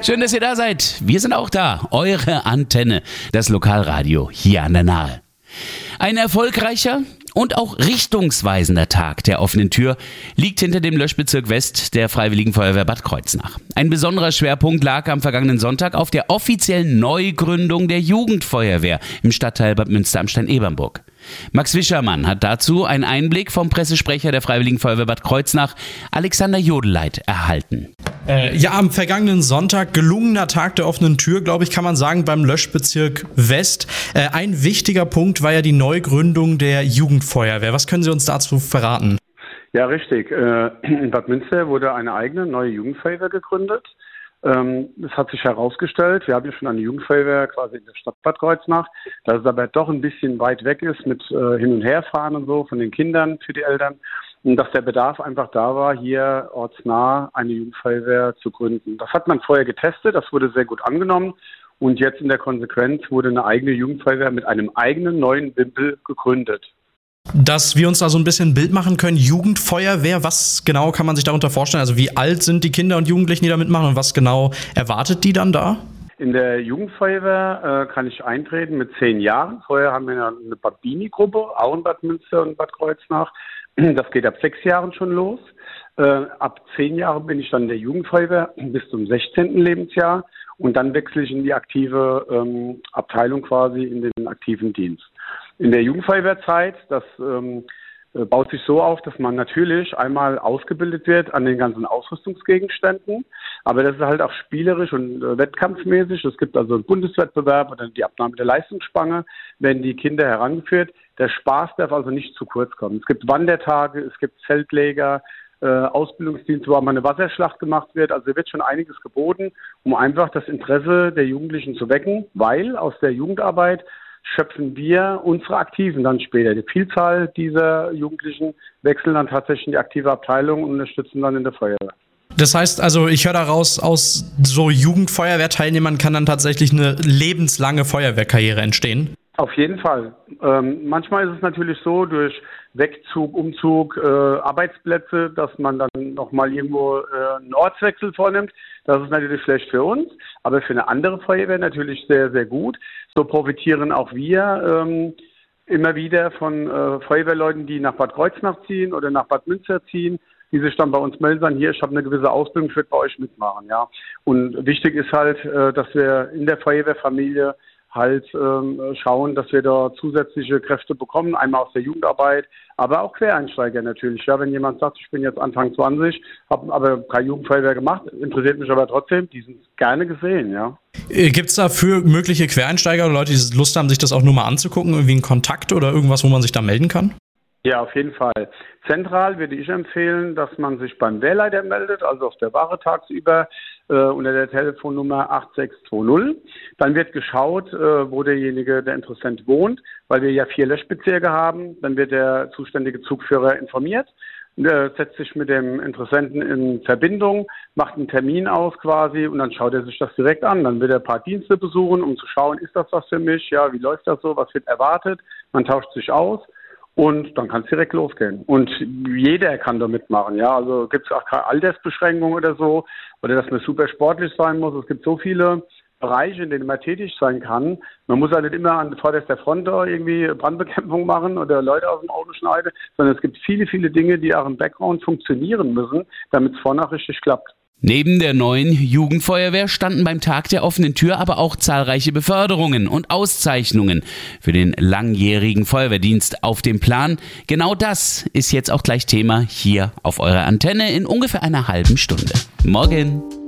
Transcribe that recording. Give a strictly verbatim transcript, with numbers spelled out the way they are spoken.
Schön, dass ihr da seid. Wir sind auch da. Eure Antenne, das Lokalradio hier an der Nahe. Ein erfolgreicher und auch richtungsweisender Tag der offenen Tür liegt hinter dem Löschbezirk West der Freiwilligen Feuerwehr Bad Kreuznach. Ein besonderer Schwerpunkt lag am vergangenen Sonntag auf der offiziellen Neugründung der Jugendfeuerwehr im Stadtteil Bad Münster am Stein-Ebernburg. Max Wischermann hat dazu einen Einblick vom Pressesprecher der Freiwilligen Feuerwehr Bad Kreuznach, Alexander Jodeleit, erhalten. Äh, ja, am vergangenen Sonntag gelungener Tag der offenen Tür, glaube ich, kann man sagen, beim Löschbezirk West. Äh, ein wichtiger Punkt war ja die Neugründung der Jugendfeuerwehr. Was können Sie uns dazu verraten? Ja, richtig. Äh, in Bad Münster wurde eine eigene neue Jugendfeuerwehr gegründet. Ähm, es hat sich herausgestellt, wir haben ja schon eine Jugendfeuerwehr quasi in der Stadt Bad Kreuznach, dass es aber doch ein bisschen weit weg ist mit äh, Hin- und Herfahren und so von den Kindern für die Eltern. Und dass der Bedarf einfach da war, hier ortsnah eine Jugendfeuerwehr zu gründen. Das hat man vorher getestet, das wurde sehr gut angenommen. Und jetzt in der Konsequenz wurde eine eigene Jugendfeuerwehr mit einem eigenen neuen Wimpel gegründet. Dass wir uns da so ein bisschen ein Bild machen können, Jugendfeuerwehr, was genau kann man sich darunter vorstellen? Also wie alt sind die Kinder und Jugendlichen, die da mitmachen und was genau erwartet die dann da? In der Jugendfeuerwehr äh, kann ich eintreten mit zehn Jahren. Vorher haben wir eine Babini-Gruppe, auch in Bad Münster und Bad Kreuznach. Das geht ab sechs Jahren schon los. Äh, ab zehn Jahren bin ich dann in der Jugendfeuerwehr bis zum sechzehnten Lebensjahr. Und dann wechsle ich in die aktive ähm, Abteilung quasi, in den aktiven Dienst. In der Jugendfeuerwehrzeit, das ähm, baut sich so auf, dass man natürlich einmal ausgebildet wird an den ganzen Ausrüstungsgegenständen, aber das ist halt auch spielerisch und äh, wettkampfmäßig. Es gibt also einen Bundeswettbewerb oder die Abnahme der Leistungsspange, werden die Kinder herangeführt. Der Spaß darf also nicht zu kurz kommen. Es gibt Wandertage, es gibt Zeltlager, äh, Ausbildungsdienste, wo auch mal eine Wasserschlacht gemacht wird. Also wird schon einiges geboten, um einfach das Interesse der Jugendlichen zu wecken, weil aus der Jugendarbeit schöpfen wir unsere Aktiven dann später. Die Vielzahl dieser Jugendlichen wechseln dann tatsächlich in die aktive Abteilung und unterstützen dann in der Feuerwehr. Das heißt also, ich höre daraus, aus so Jugendfeuerwehrteilnehmern kann dann tatsächlich eine lebenslange Feuerwehrkarriere entstehen? Auf jeden Fall. Ähm, manchmal ist es natürlich so, durch Wegzug, Umzug, äh, Arbeitsplätze, dass man dann nochmal irgendwo äh, einen Ortswechsel vornimmt. Das ist natürlich schlecht für uns, aber für eine andere Feuerwehr natürlich sehr, sehr gut. So profitieren auch wir ähm, immer wieder von äh, Feuerwehrleuten, die nach Bad Kreuznach ziehen oder nach Bad Münster ziehen, die sich dann bei uns melden, sagen, hier, ich habe eine gewisse Ausbildung, ich würde bei euch mitmachen. Ja. Und wichtig ist halt, äh, dass wir in der Feuerwehrfamilie halt ähm, schauen, dass wir da zusätzliche Kräfte bekommen, einmal aus der Jugendarbeit, aber auch Quereinsteiger natürlich. Ja, wenn jemand sagt, ich bin jetzt Anfang zwanzig, habe aber keine Jugendfeuerwehr gemacht, interessiert mich aber trotzdem, die sind gerne gesehen, ja. Gibt es da für mögliche Quereinsteiger oder Leute, die Lust haben, sich das auch nur mal anzugucken, irgendwie einen Kontakt oder irgendwas, wo man sich da melden kann? Ja, auf jeden Fall. Zentral würde ich empfehlen, dass man sich beim Wehrleiter meldet, also auf der Wache tagsüber äh, unter der Telefonnummer acht sechs zwei null. Dann wird geschaut, äh, wo derjenige, der Interessent wohnt, weil wir ja vier Löschbezirke haben. Dann wird der zuständige Zugführer informiert, äh, setzt sich mit dem Interessenten in Verbindung, macht einen Termin aus quasi und dann schaut er sich das direkt an. Dann wird er ein paar Dienste besuchen, um zu schauen, ist das was für mich? Ja, wie läuft das so? Was wird erwartet? Man tauscht sich aus. Und dann kann es direkt losgehen. Und jeder kann da mitmachen, ja. Also gibt es auch keine Altersbeschränkung oder so, oder dass man super sportlich sein muss. Es gibt so viele Bereiche, in denen man tätig sein kann. Man muss ja nicht immer an vorderster Front da irgendwie Brandbekämpfung machen oder Leute aus dem Auto schneiden, sondern es gibt viele, viele Dinge, die auch im Background funktionieren müssen, damit es vorne auch richtig klappt. Neben der neuen Jugendfeuerwehr standen beim Tag der offenen Tür aber auch zahlreiche Beförderungen und Auszeichnungen für den langjährigen Feuerwehrdienst auf dem Plan. Genau das ist jetzt auch gleich Thema hier auf eurer Antenne in ungefähr einer halben Stunde. Morgen!